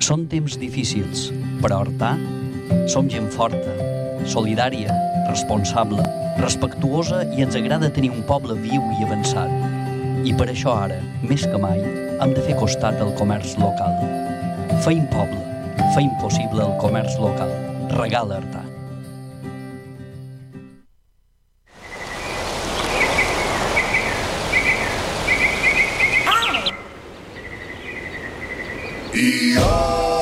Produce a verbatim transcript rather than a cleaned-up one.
Són temps difícils, però a Artà som gent forta, solidària, responsable, respectuosa i ens agrada tenir un poble viu i avançat. I per això ara, més que mai, hem de fer costat al comerç local. Feim poble, feim possible el comerç local. Regala Artà. I